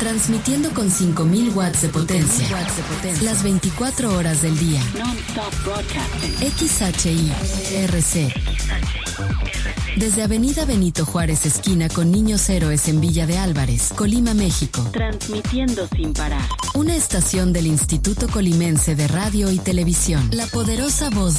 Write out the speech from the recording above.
Transmitiendo con 5000 watts de potencia. Las 24 horas del día. XHI-RC. Desde Avenida Benito Juárez, esquina con Niños Héroes en Villa de Álvarez, Colima, México. Transmitiendo sin parar. Una estación del Instituto Colimense de Radio y Televisión. La poderosa voz